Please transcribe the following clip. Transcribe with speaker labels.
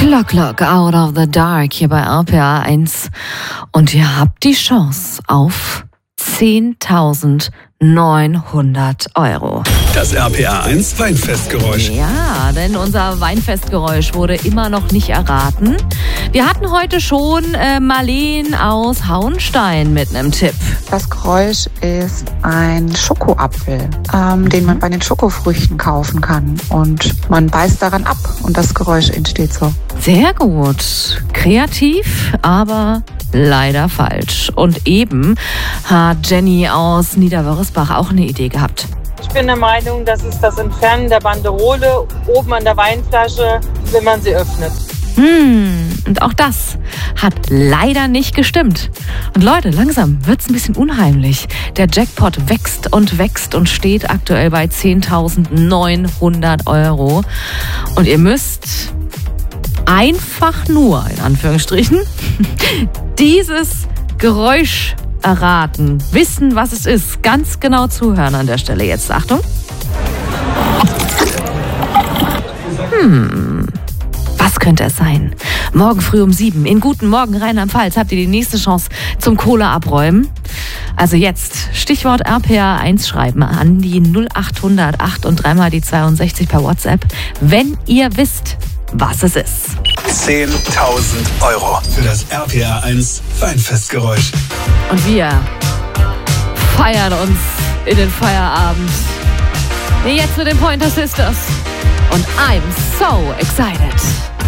Speaker 1: Clock Out of the Dark hier bei RPA 1 und ihr habt die Chance auf 10.900 €.
Speaker 2: Das RPA 1 Weinfestgeräusch.
Speaker 1: Ja, denn unser Weinfestgeräusch wurde immer noch nicht erraten. Wir hatten heute schon Marleen aus Hauenstein mit einem Tipp.
Speaker 3: Das Geräusch ist ein Schokoapfel, den man bei den Schokofrüchten kaufen kann. Und man beißt daran ab und das Geräusch entsteht so.
Speaker 1: Sehr gut. Kreativ, aber leider falsch. Und eben hat Jenny aus Niederwörresbach auch eine Idee gehabt.
Speaker 4: Ich bin der Meinung, das ist das Entfernen der Banderole oben an der Weinflasche, wenn man sie öffnet.
Speaker 1: Und auch das hat leider nicht gestimmt. Und Leute, langsam wird's ein bisschen unheimlich. Der Jackpot wächst und steht aktuell bei 10.900 €. Und ihr müsst einfach nur, in Anführungsstrichen, dieses Geräusch erraten, wissen, was es ist. Ganz genau zuhören an der Stelle jetzt. Achtung. Was könnte es sein? Morgen früh um 7 in Guten Morgen Rheinland-Pfalz habt ihr die nächste Chance zum Kohle abräumen. Also jetzt Stichwort RPA 1 schreiben an die 0800 8 und 3 mal die 62 per WhatsApp, wenn ihr wisst, was es ist.
Speaker 2: 10.000 € für das RPA 1 Weinfestgeräusch.
Speaker 1: Und wir feiern uns in den Feierabend. Jetzt mit den Pointer Sisters. Und I'm so excited.